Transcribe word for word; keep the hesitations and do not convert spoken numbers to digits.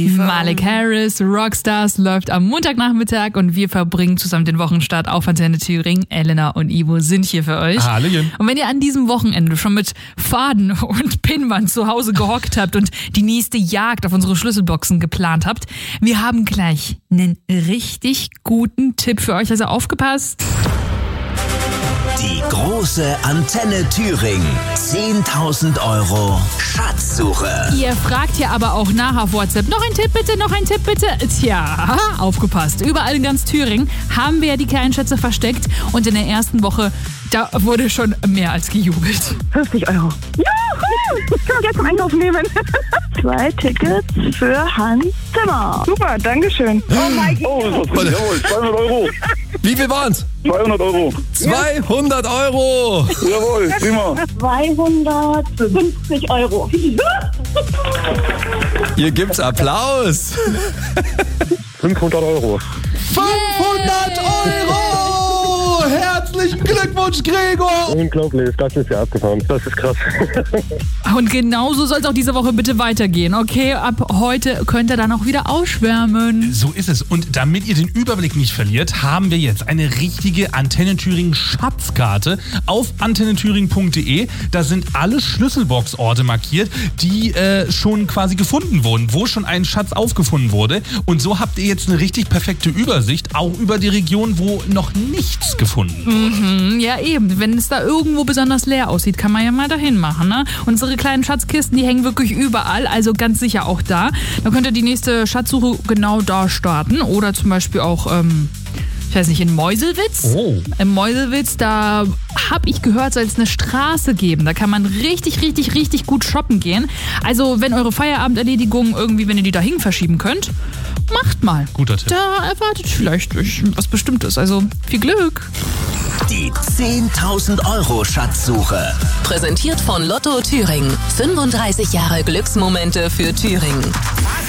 Malik Harris, Rockstars, läuft am Montagnachmittag und wir verbringen zusammen den Wochenstart auf Antenne Thüringen. Elena und Ivo sind hier für euch. Hallöchen. Und wenn ihr an diesem Wochenende schon mit Faden und Pinnwand zu Hause gehockt habt und die nächste Jagd auf unsere Schlüsselboxen geplant habt, wir haben gleich einen richtig guten Tipp für euch. Also aufgepasst. Die große Antenne Thüringen. zehntausend Euro Schatzsuche. Ihr fragt hier aber auch nach auf WhatsApp. Noch ein Tipp bitte, noch ein Tipp bitte. Tja, aufgepasst. Überall in ganz Thüringen haben wir ja die kleinen Schätze versteckt. Und in der ersten Woche, da wurde schon mehr als gejubelt. fünfzig Euro. Juhu! Ich kann gleich zum Einkaufen nehmen. Zwei Tickets für Hans Zimmer. Super, dankeschön. Oh mein Gott. Oh, das ist jawohl, zweihundert Euro. Wie viel waren's? zweihundert Euro. zweihundert Euro. Jawohl, prima. zweihundertfünfzig Euro. Hier gibt's Applaus. fünfhundert Euro. fünfhundert Euro! Herzlichen Glückwunsch, Gregor! Unglaublich, das ist ja abgefahren. Das ist krass. Und genauso soll es auch diese Woche bitte weitergehen, okay? Ab heute könnt ihr dann auch wieder ausschwärmen. So ist es. Und damit ihr den Überblick nicht verliert, haben wir jetzt eine richtige Antenne Thüringen Schatzkarte auf antenne thüringen punkt de. Da sind alle Schlüsselbox-Orte markiert, die äh, schon quasi gefunden wurden, wo schon ein Schatz aufgefunden wurde. Und so habt ihr jetzt eine richtig perfekte Übersicht, auch über die Region, wo noch nichts gefunden wurde. Mhm, ja eben, wenn es da irgendwo besonders leer aussieht, kann man ja mal dahin machen, ne? Unsere kleinen Schatzkisten, die hängen wirklich überall, also ganz sicher auch da. Da könnt ihr die nächste Schatzsuche genau da starten oder zum Beispiel auch, ähm, ich weiß nicht, in Meuselwitz. Oh. In Meuselwitz, da habe ich gehört, soll es eine Straße geben. Da kann man richtig, richtig, richtig gut shoppen gehen. Also wenn eure Feierabenderledigung irgendwie, wenn ihr die dahin verschieben könnt, macht mal. Guter Tipp. Da erwartet vielleicht euch was Bestimmtes. Also viel Glück. Die zehntausend Euro Schatzsuche. Präsentiert von Lotto Thüringen. fünfunddreißig Jahre Glücksmomente für Thüringen.